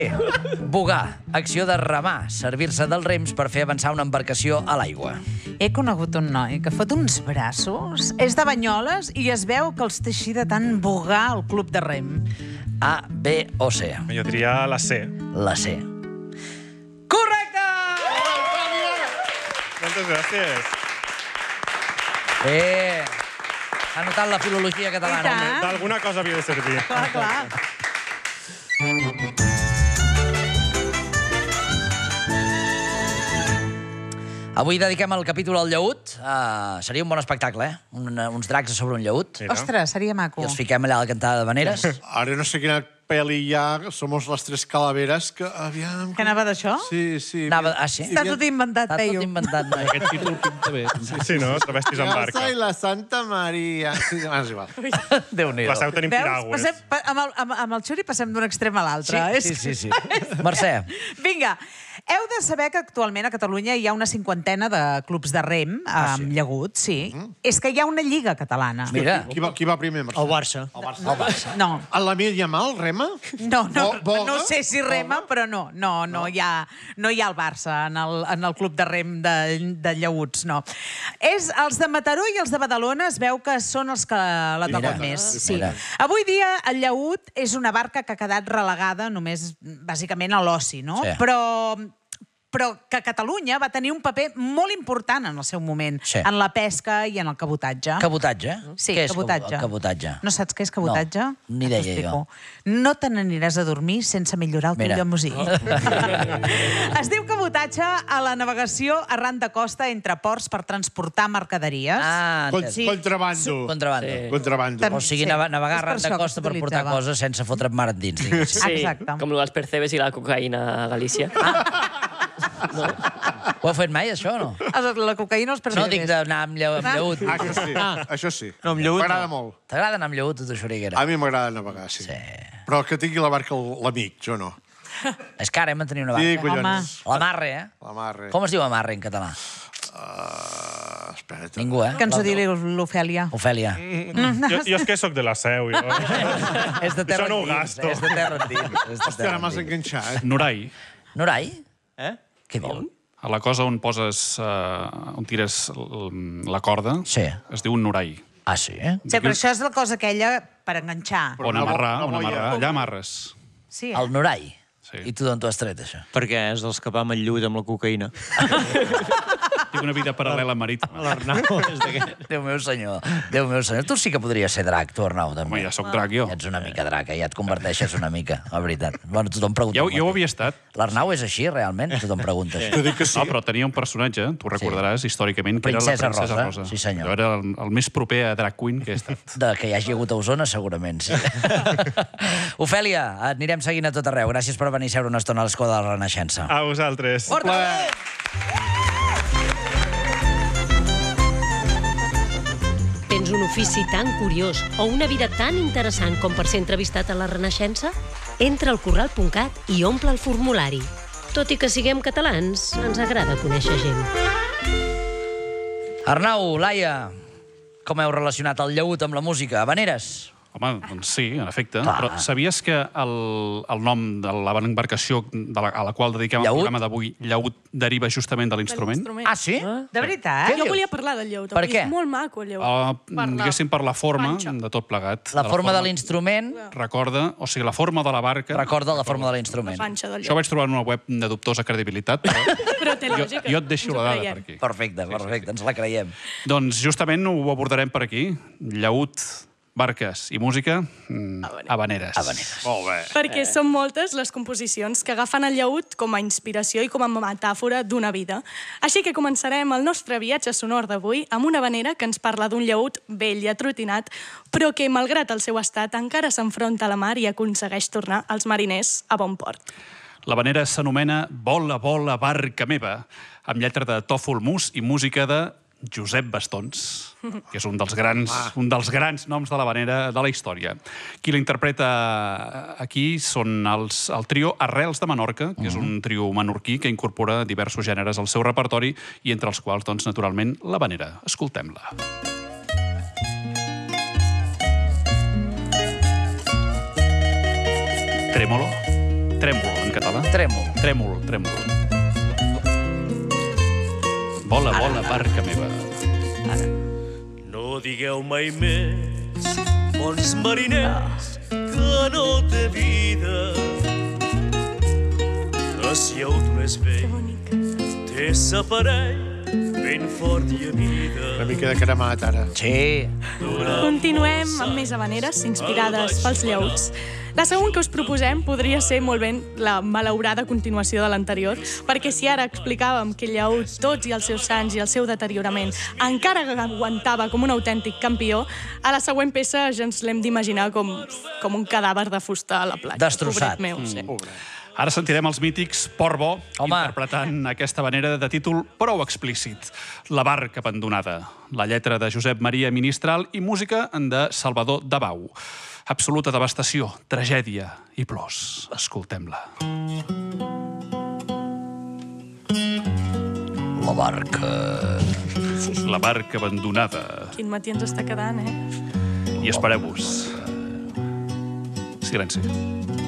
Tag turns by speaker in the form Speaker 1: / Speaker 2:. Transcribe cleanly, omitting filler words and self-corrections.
Speaker 1: Bugar, acció de remar, servir-se dels rems per fer avançar una embarcació a l'aigua.
Speaker 2: He conegut un noi que fot uns braços, és de Banyoles i es veu que els té així de tant bugar al club de rem.
Speaker 1: A, B o C?
Speaker 3: Jo diria la C.
Speaker 1: La C. Correcte!
Speaker 3: Moltes gràcies.
Speaker 1: Ha notat la filologia catalana.
Speaker 2: I tant.
Speaker 3: D'alguna cosa havia de servir.
Speaker 2: Clar, clar.
Speaker 1: Avui dediquem el capítol al llaüt. Seria un bon espectacle, eh? Uns dracs sobre un llaüt.
Speaker 3: Mira.
Speaker 2: Ostres, seria maco.
Speaker 1: I els fiquem allà a la cantada d'Havaneres.
Speaker 4: Ara no sé quina pel·li hi ha, Somos les tres calaveres, que aviam...
Speaker 2: Que anava d'això?
Speaker 4: Sí, sí.
Speaker 1: Sí?
Speaker 2: Està tot inventat,
Speaker 1: Està tot
Speaker 2: Peyu.
Speaker 1: inventat, noi.
Speaker 5: Aquest títol pinta bé.
Speaker 3: Sí, no? Travestis en
Speaker 4: Jo
Speaker 3: barca.
Speaker 4: soy la Santa Maria. Sí, és igual.
Speaker 1: Déu-n'hi-do.
Speaker 3: La Seu tenim
Speaker 2: Veus?
Speaker 3: piragües.
Speaker 2: Amb el Xuri passem d'un extrem a l'altre.
Speaker 1: Sí. Mercè.
Speaker 2: Vinga, heu de saber que actualment a Catalunya hi ha una 50ena de clubs de rem amb llagut, sí. És que hi ha una lliga catalana.
Speaker 1: Mira.
Speaker 4: Qui va primer, Mercè?
Speaker 6: El Barça.
Speaker 1: El Barça.
Speaker 2: No,
Speaker 4: L'Emil Yamal, rema?
Speaker 2: no sé si rema, però no hi ha el Barça en el club de rem de llaguts, no. Els de Mataró i els de Badalona es veu que són els que la toquen més. Sí.
Speaker 1: mira.
Speaker 2: Avui dia el llaüt és una barca que ha quedat relegada només, bàsicament, a l'oci, no?
Speaker 1: Sí.
Speaker 2: Però que Catalunya va tenir un paper molt important en el seu moment,
Speaker 1: Sí.
Speaker 2: en la pesca i en el cabotatge.
Speaker 1: Cabotatge?
Speaker 2: Sí,
Speaker 1: Què és
Speaker 2: cabotatge.
Speaker 1: cabotatge?
Speaker 2: No saps què és cabotatge?
Speaker 1: No, ni idea
Speaker 2: T'explico. No te n'aniràs a dormir sense millorar el teu
Speaker 1: Mira.
Speaker 2: llemosí. Es diu cabotatge a la navegació arran de costa entre ports per transportar mercaderies.
Speaker 1: entès.
Speaker 2: Sí.
Speaker 4: Contrabando.
Speaker 1: Contrabando.
Speaker 4: Contrabando.
Speaker 2: També.
Speaker 1: O sigui,
Speaker 2: Sí.
Speaker 1: navegar
Speaker 2: És per
Speaker 1: arran de
Speaker 2: això que
Speaker 1: costa per portar
Speaker 2: s'utilitzava.
Speaker 1: coses sense fotre't mar endins, diguéssim.
Speaker 2: Sí. Exacte.
Speaker 6: Com els percebes i la cocaïna a Galícia.
Speaker 1: Ho heu fet mai, això, o no?
Speaker 2: La cocaïna els
Speaker 1: No,
Speaker 2: percebes.
Speaker 1: dic d'anar amb llaüt.
Speaker 4: Això sí, això sí.
Speaker 6: No, amb llaüt
Speaker 4: M'agrada
Speaker 6: no.
Speaker 4: molt.
Speaker 1: T'agrada anar amb llaüt, a tu, Xuriguera?
Speaker 4: A mi m'agrada navegar, sí.
Speaker 1: Sí.
Speaker 4: Però que tingui la barca l'amic, jo no.
Speaker 1: És que ara hem de tenir una
Speaker 4: Sí,
Speaker 1: barca.
Speaker 4: collons.
Speaker 1: L'amarre, eh?
Speaker 4: L'amarre.
Speaker 1: Com es diu amarre en català?
Speaker 4: Espera't.
Speaker 1: Ningú, eh?
Speaker 2: Que ens ho digui l'Ofèlia.
Speaker 1: Ofèlia.
Speaker 3: Jo és que sóc de la Seu. Jo.
Speaker 1: És de terra
Speaker 3: Això no ho
Speaker 1: endins.
Speaker 3: gasto.
Speaker 1: És de terra endins.
Speaker 4: Hòstia, ara m'has enganxat.
Speaker 5: Norai,
Speaker 1: Norai?
Speaker 6: Eh?
Speaker 1: Què diu?
Speaker 5: a la cosa on poses, on tires la corda,
Speaker 1: Sí.
Speaker 5: es diu un norai.
Speaker 1: Ah, sí?
Speaker 2: Sí, però això és la cosa aquella per enganxar.
Speaker 5: On amarrar,
Speaker 4: no
Speaker 5: on
Speaker 4: volia.
Speaker 5: amarrar. Allà amarres.
Speaker 2: Sí,
Speaker 1: El Norai?
Speaker 5: Sí.
Speaker 1: I tu d'on t'ho has tret, això?
Speaker 6: Perquè és dels que va amb el lluit amb la cocaïna.
Speaker 5: Tinc una vida paral·lela marítima.
Speaker 6: L'Arnau és d'aquest.
Speaker 1: Déu meu senyor, Déu meu senyor. Tu sí que podries ser drac, tu, Arnau, també.
Speaker 5: Home, ja sóc drac, jo.
Speaker 1: Ja ets una mica drac, ja et converteixes una mica, la veritat. Bueno, tothom pregunta.
Speaker 5: Jo
Speaker 1: el
Speaker 5: ho
Speaker 1: mateix.
Speaker 5: havia estat.
Speaker 1: L'Arnau és així, realment? Tothom pregunta això.
Speaker 4: Jo dic que sí.
Speaker 5: No, però tenia un personatge, tu recordaràs, històricament, que era la
Speaker 1: Princesa
Speaker 5: princesa
Speaker 1: Rosa.
Speaker 5: Rosa.
Speaker 1: Sí, senyor.
Speaker 5: Jo era el més proper a drag queen que he estat.
Speaker 1: De que hi hagi hagut a Osona, segurament, sí. Ofèlia, et anirem seguint a tot arreu. Gràcies per venir a seure una estona a l'escola de la Renaixença.
Speaker 3: A vosaltres.
Speaker 7: Tens un ofici tan curiós o una vida tan interessant com per ser entrevistat a la Renaixença? Entra al corral.cat i omple el formulari. Tot i que siguem catalans, ens agrada conèixer gent.
Speaker 1: Arnau, Laia, com heu relacionat el llaüt amb la música? Havaneres?
Speaker 5: Home, doncs sí, en efecte.
Speaker 1: Clar.
Speaker 5: Però sabies que el nom de l'embarcació a la qual dediquem el
Speaker 1: Llaüt?
Speaker 5: programa d'avui, llaüt, deriva justament de l'instrument?
Speaker 1: Ah, sí?
Speaker 2: De veritat?
Speaker 1: Què
Speaker 8: Jo
Speaker 1: dius?
Speaker 8: volia parlar del llaüt.
Speaker 1: Per
Speaker 8: perquè
Speaker 1: què?
Speaker 8: És molt maco, el llaüt.
Speaker 5: Diguéssim, per la forma
Speaker 8: panxa.
Speaker 5: de tot plegat.
Speaker 1: La forma de l'instrument
Speaker 5: Recorda, o sigui, la forma de la barca...
Speaker 1: recorda la forma de
Speaker 8: La
Speaker 1: l'instrument.
Speaker 8: panxa del
Speaker 5: Això ho
Speaker 8: llaüt.
Speaker 5: vaig trobar en una web de dubtosa credibilitat, però
Speaker 8: Però té lògica.
Speaker 5: jo et deixo
Speaker 8: Ens ho
Speaker 5: la dada
Speaker 8: creiem.
Speaker 5: per aquí.
Speaker 1: Perfecte, perfecte, ens la creiem.
Speaker 5: Doncs justament ho abordarem per aquí. Llaüt, barques i música, havaneres.
Speaker 4: Molt bé.
Speaker 8: Perquè són moltes les composicions que agafen el llaüt com a inspiració i com a metàfora d'una vida. Així que començarem el nostre viatge sonor d'avui amb una havanera que ens parla d'un llaüt vell i atrotinat, però que, malgrat el seu estat, encara s'enfronta a la mar i aconsegueix tornar els mariners a bon port.
Speaker 5: L'havanera s'anomena Vola, vola, barca meva, amb lletra de Tòfol Mus i música de Josep Bastons, que és un dels grans noms de l'havanera de la història. Qui l'interpreta aquí són el trio Arrels de Menorca, que és un trio menorquí que incorpora diversos gèneres al seu repertori i entre els quals, doncs, naturalment, l'havanera. Escoltem-la. Trèmolo, trèmolo, en català?
Speaker 1: Trèmol.
Speaker 5: Trèmol, trèmol. Vola, vola, barca meva.
Speaker 9: No digueu mai més, bons mariners, que no té vida. Que si el més vell té s'aparell ben fort i a vida.
Speaker 4: Una mica de cremat, ara.
Speaker 1: Sí.
Speaker 8: Continuem amb més habaneres inspirades pels llaüts. La següent que us proposem podria ser molt ben la malaurada continuació de l'anterior, perquè si ara explicàvem que el llaüt, tots i els seus sants i el seu deteriorament, encara aguantava com un autèntic campió, a la següent peça ja ens l'hem d'imaginar com un cadàver de fusta a la platja.
Speaker 1: Destrossat.
Speaker 8: Pobret meu, sí.
Speaker 5: Ara sentirem els mítics Portbó,
Speaker 1: Home.
Speaker 5: interpretant aquesta habanera de títol prou explícit, La barca abandonada. La lletra de Josep Maria Ministral i música de Salvador Dabau. Absoluta devastació, tragèdia i plors. Escoltem-la.
Speaker 1: La barca...
Speaker 5: La barca abandonada.
Speaker 8: Quin matí ens està quedant, eh?
Speaker 5: I espereu-vos. Silenci.